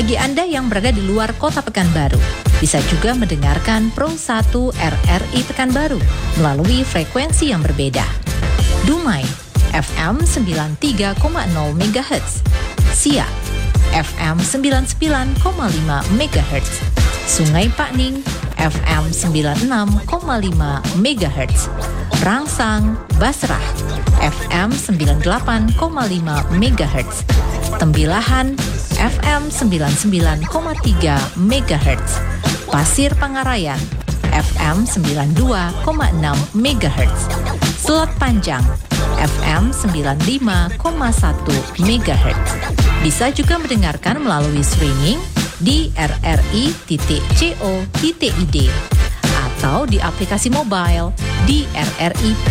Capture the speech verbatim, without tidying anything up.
Bagi Anda yang berada di luar kota Pekanbaru, bisa juga mendengarkan Pro satu R R I Pekanbaru melalui frekuensi yang berbeda. Dumai, F M sembilan puluh tiga koma nol megahertz. Siak, F M sembilan puluh sembilan koma lima megahertz. Sungai Pakning, F M sembilan puluh enam koma lima megahertz. Rangsang, Basrah, F M sembilan puluh delapan koma lima megahertz. Tembilahan, F M sembilan puluh sembilan koma tiga megahertz. Pasir Pangarayan, F M sembilan puluh dua koma enam megahertz. Selat Panjang, F M sembilan puluh lima koma satu megahertz. Bisa juga mendengarkan melalui streaming di r r i titik co titik i d atau di aplikasi mobile di R R I